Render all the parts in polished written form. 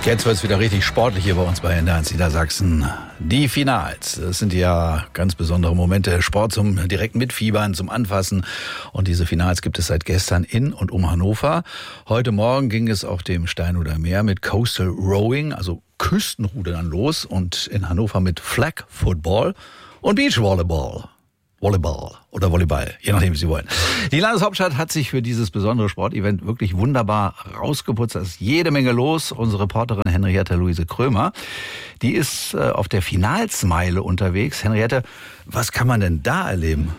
Jetzt wird es wieder richtig sportlich hier bei uns bei NDR 1 Niedersachsen. Die Finals, das sind ja ganz besondere Momente. Sport zum direkt Mitfiebern, zum Anfassen. Und diese Finals gibt es seit gestern in und um Hannover. Heute Morgen ging es auf dem Steinhuder Meer mit Coastal Rowing, also Küstenrudern los. Und in Hannover mit Flag Football und Beach Volleyball. Volleyball oder Volleyball, je nachdem, wie Sie wollen. Die Landeshauptstadt hat sich für dieses besondere Sportevent wirklich wunderbar rausgeputzt. Da ist jede Menge los. Unsere Reporterin Henriette Luise Krömer, die ist auf der Finalsmeile unterwegs. Henriette, was kann man denn da erleben?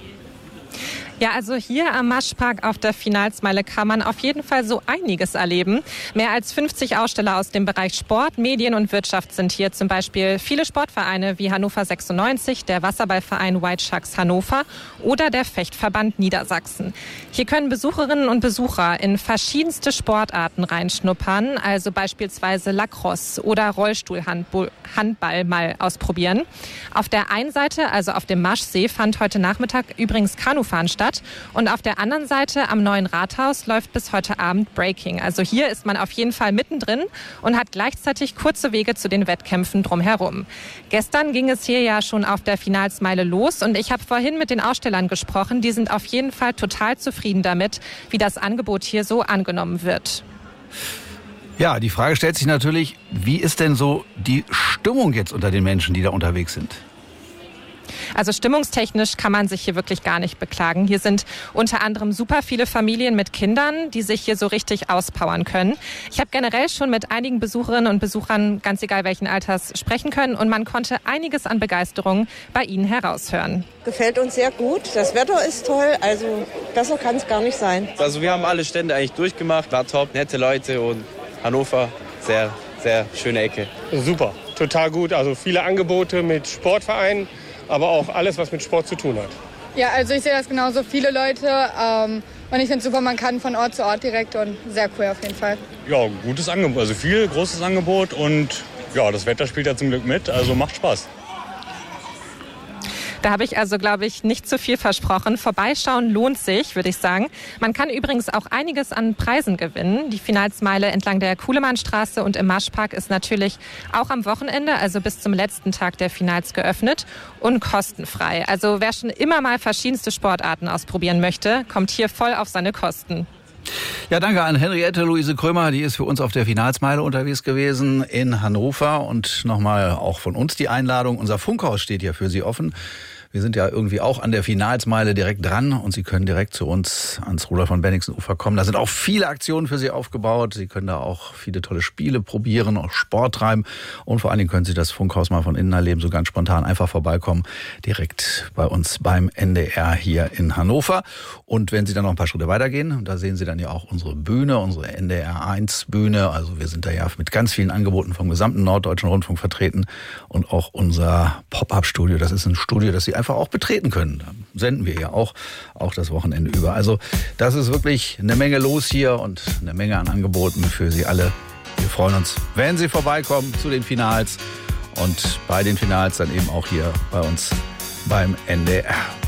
Ja, also hier am Maschpark auf der Finalsmeile kann man auf jeden Fall so einiges erleben. Mehr als 50 Aussteller aus dem Bereich Sport, Medien und Wirtschaft sind hier. Zum Beispiel viele Sportvereine wie Hannover 96, der Wasserballverein White Sharks Hannover oder der Fechtverband Niedersachsen. Hier können Besucherinnen und Besucher in verschiedenste Sportarten reinschnuppern, also beispielsweise Lacrosse oder Rollstuhlhandball mal ausprobieren. Auf der einen Seite, also auf dem Maschsee, fand heute Nachmittag übrigens Kanufahren statt. Und auf der anderen Seite am neuen Rathaus läuft bis heute Abend Breaking. Also hier ist man auf jeden Fall mittendrin und hat gleichzeitig kurze Wege zu den Wettkämpfen drumherum. Gestern ging es hier ja schon auf der Finalsmeile los und ich habe vorhin mit den Ausstellern gesprochen. Die sind auf jeden Fall total zufrieden damit, wie das Angebot hier so angenommen wird. Ja, die Frage stellt sich natürlich, wie ist denn so die Stimmung jetzt unter den Menschen, die da unterwegs sind? Also stimmungstechnisch kann man sich hier wirklich gar nicht beklagen. Hier sind unter anderem super viele Familien mit Kindern, die sich hier so richtig auspowern können. Ich habe generell schon mit einigen Besucherinnen und Besuchern, ganz egal welchen Alters, sprechen können und man konnte einiges an Begeisterung bei ihnen heraushören. Gefällt uns sehr gut. Das Wetter ist toll, also besser kann es gar nicht sein. Also wir haben alle Stände eigentlich durchgemacht, war top, nette Leute und Hannover, sehr, sehr schöne Ecke. Super, total gut. Also viele Angebote mit Sportvereinen, aber auch alles, was mit Sport zu tun hat. Ja, also ich sehe das genauso. Viele Leute und ich finde es super, man kann von Ort zu Ort direkt und sehr cool auf jeden Fall. Ja, gutes Angebot, also viel, großes Angebot und ja, das Wetter spielt ja zum Glück mit, also macht Spaß. Da habe ich also, glaube ich, nicht zu viel versprochen. Vorbeischauen lohnt sich, würde ich sagen. Man kann übrigens auch einiges an Preisen gewinnen. Die Finalsmeile entlang der Kuhlemannstraße und im Maschpark ist natürlich auch am Wochenende, also bis zum letzten Tag der Finals geöffnet und kostenfrei. Also wer schon immer mal verschiedenste Sportarten ausprobieren möchte, kommt hier voll auf seine Kosten. Ja, danke an Henriette Luise Krömer, die ist für uns auf der Finalsmeile unterwegs gewesen in Hannover. Und nochmal auch von uns die Einladung, unser Funkhaus steht ja für Sie offen. Wir sind ja irgendwie auch an der Finalsmeile direkt dran und Sie können direkt zu uns ans Rudolf von Bennigsen-Ufer kommen. Da sind auch viele Aktionen für Sie aufgebaut. Sie können da auch viele tolle Spiele probieren, auch Sport treiben und vor allen Dingen können Sie das Funkhaus mal von innen erleben, so ganz spontan einfach vorbeikommen, direkt bei uns beim NDR hier in Hannover. Und wenn Sie dann noch ein paar Schritte weitergehen, da sehen Sie dann ja auch unsere Bühne, unsere NDR 1 Bühne. Also wir sind da ja mit ganz vielen Angeboten vom gesamten Norddeutschen Rundfunk vertreten und auch unser Pop-Up-Studio. Das ist ein Studio, das Sie einfach auch betreten können. Da senden wir ja auch das Wochenende über. Also das ist wirklich eine Menge los hier und eine Menge an Angeboten für Sie alle. Wir freuen uns, wenn Sie vorbeikommen zu den Finals und bei den Finals dann eben auch hier bei uns beim NDR.